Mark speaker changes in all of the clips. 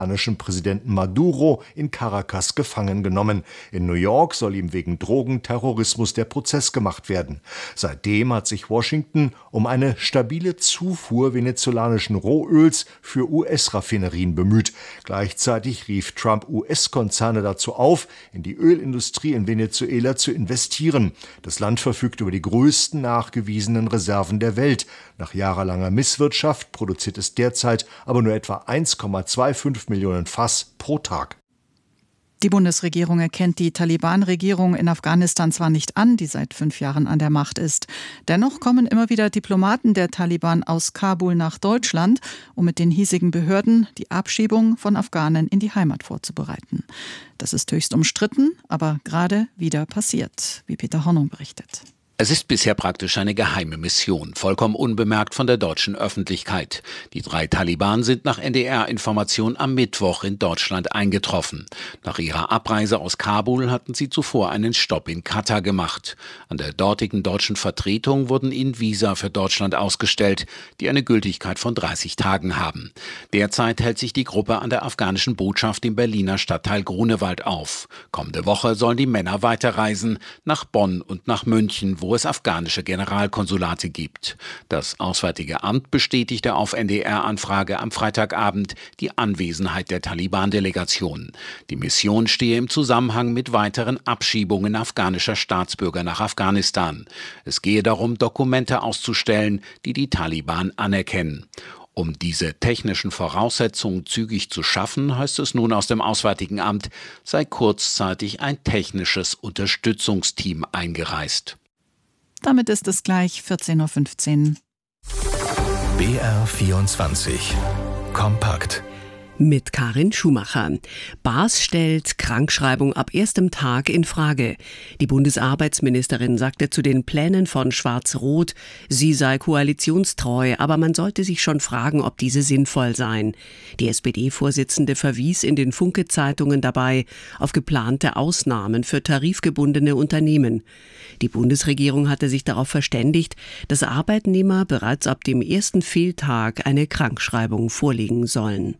Speaker 1: Präsidenten Maduro in Caracas gefangen genommen. In New York soll ihm wegen Drogenterrorismus der Prozess gemacht werden. Seitdem hat sich Washington um eine stabile Zufuhr venezolanischen Rohöls für US-Raffinerien bemüht. Gleichzeitig rief Trump US-Konzerne dazu auf, in die Ölindustrie in Venezuela zu investieren. Das Land verfügt über die größten nachgewiesenen Reserven der Welt. Nach jahrelanger Misswirtschaft produziert es derzeit aber nur etwa 1,25 Millionen Fass pro Tag.
Speaker 2: Die Bundesregierung erkennt die Taliban-Regierung in Afghanistan zwar nicht an, die seit 5 Jahren an der Macht ist. Dennoch kommen immer wieder Diplomaten der Taliban aus Kabul nach Deutschland, um mit den hiesigen Behörden die Abschiebung von Afghanen in die Heimat vorzubereiten. Das ist höchst umstritten, aber gerade wieder passiert, wie Peter Hornung berichtet.
Speaker 3: Es ist bisher praktisch eine geheime Mission, vollkommen unbemerkt von der deutschen Öffentlichkeit. Die 3 Taliban sind nach NDR-Information am Mittwoch in Deutschland eingetroffen. Nach ihrer Abreise aus Kabul hatten sie zuvor einen Stopp in Katar gemacht. An der dortigen deutschen Vertretung wurden ihnen Visa für Deutschland ausgestellt, die eine Gültigkeit von 30 Tagen haben. Derzeit hält sich die Gruppe an der afghanischen Botschaft im Berliner Stadtteil Grunewald auf. Kommende Woche sollen die Männer weiterreisen, nach Bonn und nach München, wo es afghanische Generalkonsulate gibt. Das Auswärtige Amt bestätigte auf NDR-Anfrage am Freitagabend die Anwesenheit der Taliban-Delegation. Die Mission stehe im Zusammenhang mit weiteren Abschiebungen afghanischer Staatsbürger nach Afghanistan. Es gehe darum, Dokumente auszustellen, die die Taliban anerkennen. Um diese technischen Voraussetzungen zügig zu schaffen, heißt es nun aus dem Auswärtigen Amt, sei kurzzeitig ein technisches Unterstützungsteam eingereist.
Speaker 2: Damit ist es gleich 14:15 Uhr.
Speaker 4: BR24 Kompakt.
Speaker 5: Mit Karin Schumacher. Baas stellt Krankschreibung ab erstem Tag in Frage. Die Bundesarbeitsministerin sagte zu den Plänen von Schwarz-Rot, sie sei koalitionstreu, aber man sollte sich schon fragen, ob diese sinnvoll seien. Die SPD-Vorsitzende verwies in den Funke-Zeitungen dabei auf geplante Ausnahmen für tarifgebundene Unternehmen. Die Bundesregierung hatte sich darauf verständigt, dass Arbeitnehmer bereits ab dem ersten Fehltag eine Krankschreibung vorlegen sollen.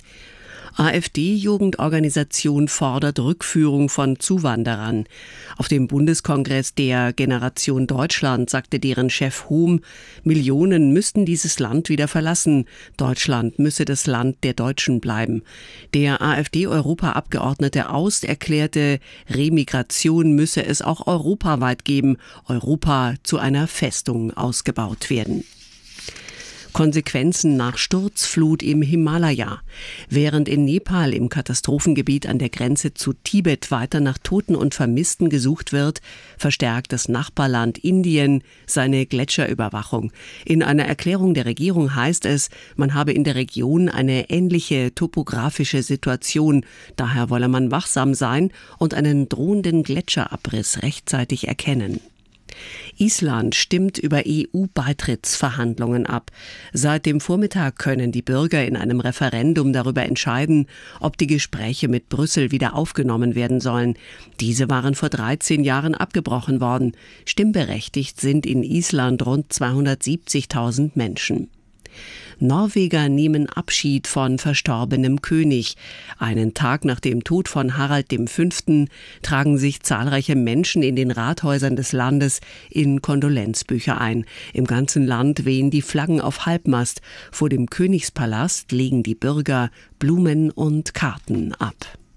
Speaker 5: AfD-Jugendorganisation fordert Rückführung von Zuwanderern. Auf dem Bundeskongress der Generation Deutschland sagte deren Chef Hohm, Millionen müssten dieses Land wieder verlassen. Deutschland müsse das Land der Deutschen bleiben. Der AfD-Europaabgeordnete Aust erklärte, Remigration müsse es auch europaweit geben, Europa zu einer Festung ausgebaut werden. Konsequenzen nach Sturzflut im Himalaya. Während in Nepal im Katastrophengebiet an der Grenze zu Tibet weiter nach Toten und Vermissten gesucht wird, verstärkt das Nachbarland Indien seine Gletscherüberwachung. In einer Erklärung der Regierung heißt es, man habe in der Region eine ähnliche topografische Situation. Daher wolle man wachsam sein und einen drohenden Gletscherabriss rechtzeitig erkennen. Island stimmt über EU-Beitrittsverhandlungen ab. Seit dem Vormittag können die Bürger in einem Referendum darüber entscheiden, ob die Gespräche mit Brüssel wieder aufgenommen werden sollen. Diese waren vor 13 Jahren abgebrochen worden. Stimmberechtigt sind in Island rund 270.000 Menschen. Norweger nehmen Abschied von verstorbenem König. Einen Tag nach dem Tod von Harald V. tragen sich zahlreiche Menschen in den Rathäusern des Landes in Kondolenzbücher ein. Im ganzen Land wehen die Flaggen auf Halbmast. Vor dem Königspalast legen die Bürger Blumen und Karten ab.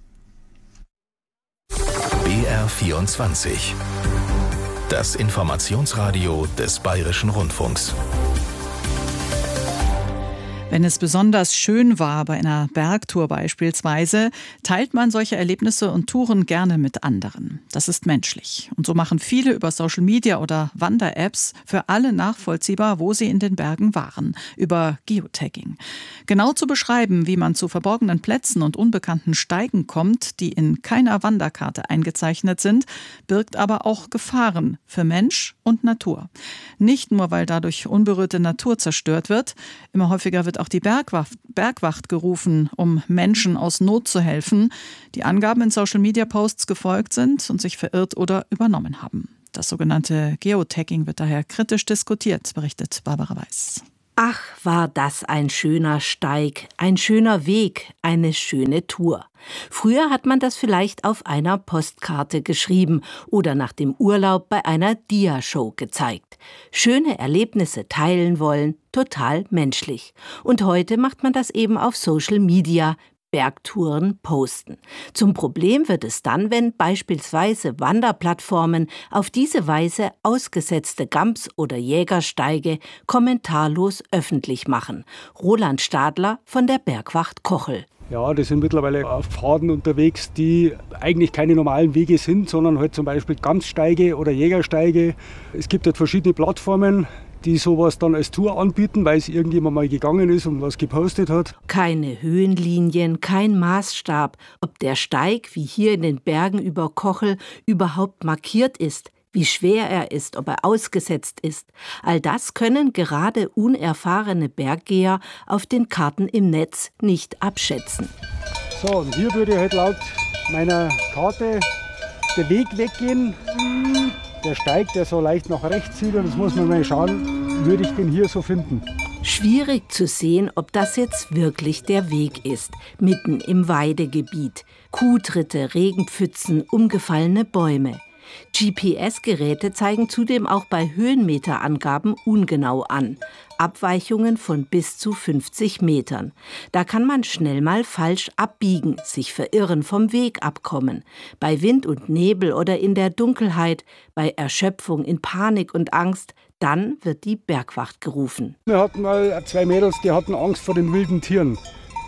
Speaker 4: BR24. Das Informationsradio des Bayerischen Rundfunks.
Speaker 2: Wenn es besonders schön war, bei einer Bergtour beispielsweise, teilt man solche Erlebnisse und Touren gerne mit anderen. Das ist menschlich. Und so machen viele über Social Media oder Wander-Apps für alle nachvollziehbar, wo sie in den Bergen waren, über Geotagging. Genau zu beschreiben, wie man zu verborgenen Plätzen und unbekannten Steigen kommt, die in keiner Wanderkarte eingezeichnet sind, birgt aber auch Gefahren für Mensch und Natur. Nicht nur, weil dadurch unberührte Natur zerstört wird, immer häufiger wird auch die Bergwacht gerufen, um Menschen aus Not zu helfen, die Angaben in Social-Media-Posts gefolgt sind und sich verirrt oder übernommen haben. Das sogenannte Geotagging wird daher kritisch diskutiert, berichtet Barbara Weiß.
Speaker 6: Ach, war das ein schöner Steig, ein schöner Weg, eine schöne Tour. Früher hat man das vielleicht auf einer Postkarte geschrieben oder nach dem Urlaub bei einer Dia-Show gezeigt. Schöne Erlebnisse teilen wollen, total menschlich. Und heute macht man das eben auf Social Media, Bergtouren posten. Zum Problem wird es dann, wenn beispielsweise Wanderplattformen auf diese Weise ausgesetzte Gams- oder Jägersteige kommentarlos öffentlich machen. Roland Stadler von der Bergwacht Kochel.
Speaker 7: Ja, das sind mittlerweile auf Pfaden unterwegs, die eigentlich keine normalen Wege sind, sondern halt zum Beispiel Gamssteige oder Jägersteige. Es gibt halt verschiedene Plattformen, die sowas dann als Tour anbieten, weil es irgendjemand mal gegangen ist und was gepostet hat.
Speaker 6: Keine Höhenlinien, kein Maßstab, ob der Steig, wie hier in den Bergen über Kochel, überhaupt markiert ist, wie schwer er ist, ob er ausgesetzt ist. All das können gerade unerfahrene Berggeher auf den Karten im Netz nicht abschätzen.
Speaker 7: So, und hier würde halt laut meiner Karte der Weg weggehen. Der Steig, der so leicht nach rechts zieht, und jetzt muss man mal schauen, würde ich den hier so finden.
Speaker 6: Schwierig zu sehen, ob das jetzt wirklich der Weg ist, mitten im Weidegebiet. Kuhtritte, Regenpfützen, umgefallene Bäume. GPS-Geräte zeigen zudem auch bei Höhenmeterangaben ungenau an. Abweichungen von bis zu 50 Metern. Da kann man schnell mal falsch abbiegen, sich verirren, vom Weg abkommen. Bei Wind und Nebel oder in der Dunkelheit, bei Erschöpfung, in Panik und Angst, dann wird die Bergwacht gerufen.
Speaker 7: Wir hatten mal 2 Mädels, die hatten Angst vor den wilden Tieren.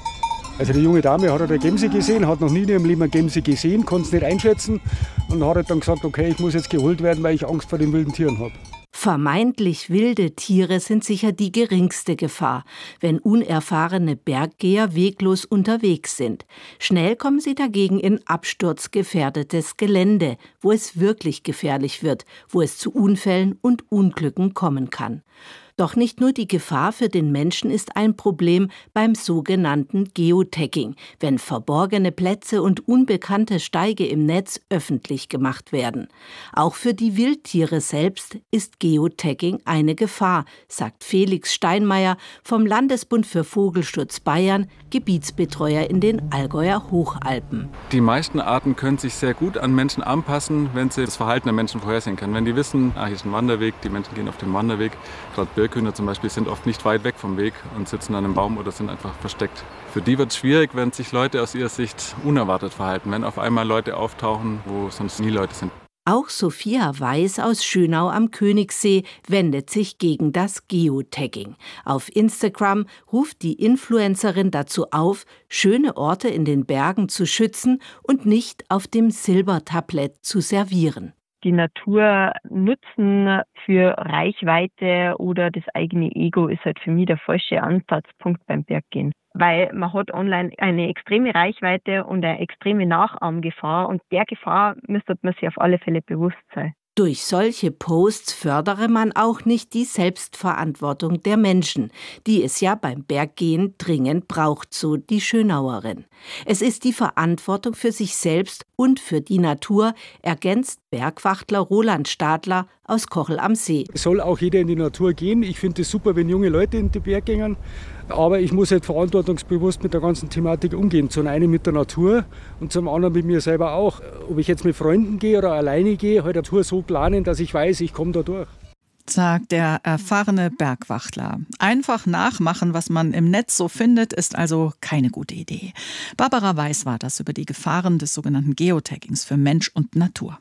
Speaker 7: Also die junge Dame hat eine Gemse gesehen, hat noch nie in ihrem Leben eine Gemse gesehen, konnte es nicht einschätzen und hat dann gesagt, okay, ich muss jetzt geholt werden, weil ich Angst vor den wilden Tieren habe.
Speaker 6: Vermeintlich wilde Tiere sind sicher die geringste Gefahr, wenn unerfahrene Berggeher weglos unterwegs sind. Schnell kommen sie dagegen in absturzgefährdetes Gelände, wo es wirklich gefährlich wird, wo es zu Unfällen und Unglücken kommen kann. Doch nicht nur die Gefahr für den Menschen ist ein Problem beim sogenannten Geotagging, wenn verborgene Plätze und unbekannte Steige im Netz öffentlich gemacht werden. Auch für die Wildtiere selbst ist Geotagging eine Gefahr, sagt Felix Steinmeier vom Landesbund für Vogelschutz Bayern, Gebietsbetreuer in den Allgäuer Hochalpen.
Speaker 8: Die meisten Arten können sich sehr gut an Menschen anpassen, wenn sie das Verhalten der Menschen vorhersehen können. Wenn die wissen, hier ist ein Wanderweg, die Menschen gehen auf den Wanderweg, gerade Birkhühner zum Beispiel sind oft nicht weit weg vom Weg und sitzen an einem Baum oder sind einfach versteckt. Für die wird es schwierig, wenn sich Leute aus ihrer Sicht unerwartet verhalten, wenn auf einmal Leute auftauchen, wo sonst nie Leute sind.
Speaker 6: Auch Sophia Weiß aus Schönau am Königssee wendet sich gegen das Geotagging. Auf Instagram ruft die Influencerin dazu auf, schöne Orte in den Bergen zu schützen und nicht auf dem Silbertablett zu servieren.
Speaker 9: Die Natur nutzen für Reichweite oder das eigene Ego ist halt für mich der falsche Ansatzpunkt beim Berggehen. Weil man hat online eine extreme Reichweite und eine extreme Nachahmgefahr und der Gefahr müsste man sich auf alle Fälle bewusst sein.
Speaker 6: Durch solche Posts fördere man auch nicht die Selbstverantwortung der Menschen, die es ja beim Berggehen dringend braucht, so die Schönauerin. Es ist die Verantwortung für sich selbst und für die Natur, ergänzt Bergwachtler Roland Stadler aus Kochel am See.
Speaker 7: Es soll auch jeder in die Natur gehen. Ich finde es super, wenn junge Leute in die Berg gehen. Aber ich muss halt verantwortungsbewusst mit der ganzen Thematik umgehen. Zum einen mit der Natur und zum anderen mit mir selber auch. Ob ich jetzt mit Freunden gehe oder alleine gehe, halt eine Tour so planen, dass ich weiß, ich komme da durch.
Speaker 2: Sagt der erfahrene Bergwachtler. Einfach nachmachen, was man im Netz so findet, ist also keine gute Idee. Barbara Weiß war das über die Gefahren des sogenannten Geotaggings für Mensch und Natur.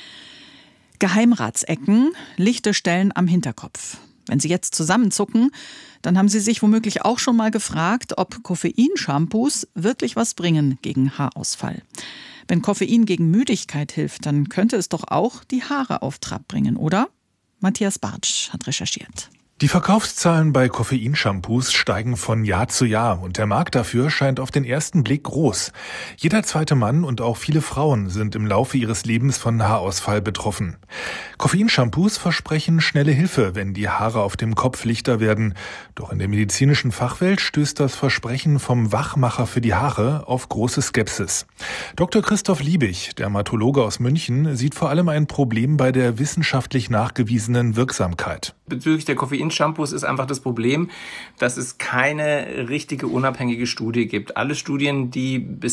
Speaker 2: Geheimratsecken, lichte Stellen am Hinterkopf. Wenn Sie jetzt zusammenzucken, dann haben Sie sich womöglich auch schon mal gefragt, ob Koffeinshampoos wirklich was bringen gegen Haarausfall. Wenn Koffein gegen Müdigkeit hilft, dann könnte es doch auch die Haare auf Trab bringen, oder? Matthias Bartsch hat recherchiert.
Speaker 10: Die Verkaufszahlen bei Koffeinshampoos steigen von Jahr zu Jahr und der Markt dafür scheint auf den ersten Blick groß. Jeder zweite Mann und auch viele Frauen sind im Laufe ihres Lebens von Haarausfall betroffen. Koffeinshampoos versprechen schnelle Hilfe, wenn die Haare auf dem Kopf lichter werden. Doch in der medizinischen Fachwelt stößt das Versprechen vom Wachmacher für die Haare auf große Skepsis. Dr. Christoph Liebig, Dermatologe aus München, sieht vor allem ein Problem bei der wissenschaftlich nachgewiesenen Wirksamkeit.
Speaker 11: Bezüglich der Koffeinshampoos Koffeinshampoos ist einfach das Problem, dass es keine richtige unabhängige Studie gibt. Alle Studien, die